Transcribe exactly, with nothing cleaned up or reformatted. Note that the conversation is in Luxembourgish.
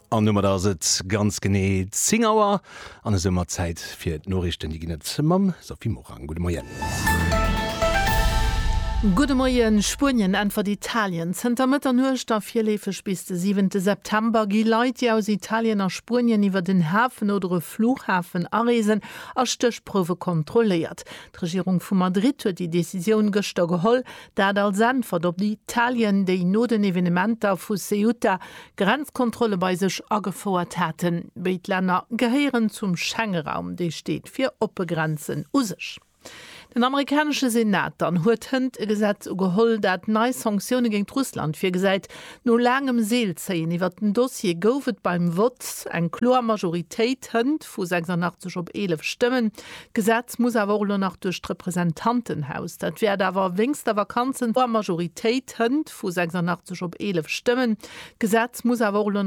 An Nummer da se ganz gené Zingauer an es immer Zeit fir d Norrichten die Ginnet Mam Sophie Morang. Gute Morgen. Gute Morgen, Spurien einfach Italien. Zter Mütter Nurstoff hier lefech bis den siebenten September gi Leute aus Italien nach Spurien iwwer den Hafen oder Flughafen aresen als Stöchprobe kontrolliert. Die Regierung vu Madrid huet die Decision gëster geholl, dat als Antwort op die Italien déi no den Evenementer vu Ceuta Grenzkontrolle bei sech agefordert hatten. Beid Länder geheieren zum Schengen-Raum, déi steht fir Oppegrenzen usech. Den amerikanische Senat an huet hënd e Gesetz ugeholl, dat neii Sanktionen gegen Russland fir gesäit no langem Seelzeien iwwer den Dossier goufet beim Wotz eng klor Majoritéit hënd vu sechsundachtzig op elf Stimmen. Gesetz muss awer nach duch Repräsentantenhaus. Dat wär awer wingst der Vakanzen war Majoritéit hënd vu sechsundachtzig op elf Stimmen. Gesetz muss awer